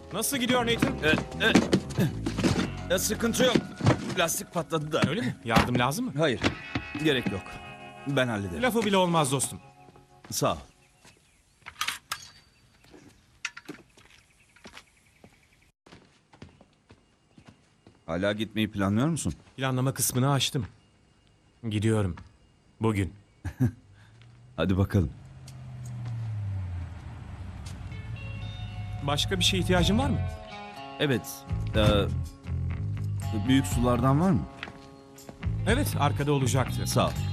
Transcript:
Nasıl gidiyor Nathan? Sıkıntı yok. Lastik patladı da. Öyle mi? Yardım lazım mı? Hayır. Gerek yok. Ben hallederim. Lafı bile olmaz dostum. Sağ ol. Hala gitmeyi planlıyor musun? Planlama kısmını açtım. Gidiyorum. Bugün. Hadi bakalım. Başka bir şeye ihtiyacın var mı? Evet. Büyük sulardan var mı? Evet, arkada olacaktı. Sağ ol.